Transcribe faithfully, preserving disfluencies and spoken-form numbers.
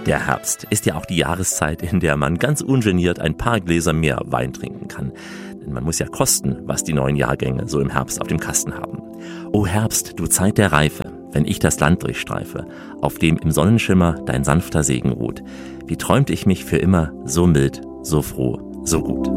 Der Herbst ist ja auch die Jahreszeit, in der man ganz ungeniert ein paar Gläser mehr Wein trinken kann. Denn man muss ja kosten, was die neuen Jahrgänge so im Herbst auf dem Kasten haben. O Herbst, du Zeit der Reife, wenn ich das Land durchstreife, auf dem im Sonnenschimmer dein sanfter Segen ruht. Wie träumt ich mich für immer so mild, so froh, so gut.